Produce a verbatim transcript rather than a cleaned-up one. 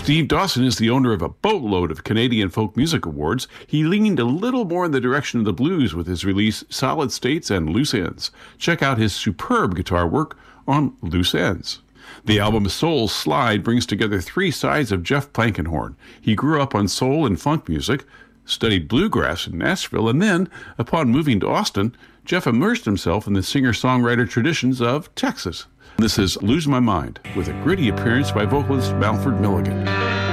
Steve Dawson is the owner of a boatload of Canadian folk music awards. He leaned a little more in the direction of the blues with his release Solid States and Loose Ends. Check out his superb guitar work on Loose Ends. The album Soul Slide brings together three sides of Jeff Blankenhorn. He grew up on soul and funk music, studied bluegrass in Nashville, and then, upon moving to Austin, Jeff immersed himself in the singer-songwriter traditions of Texas. This is Lose My Mind, with a gritty appearance by vocalist Malford Milligan.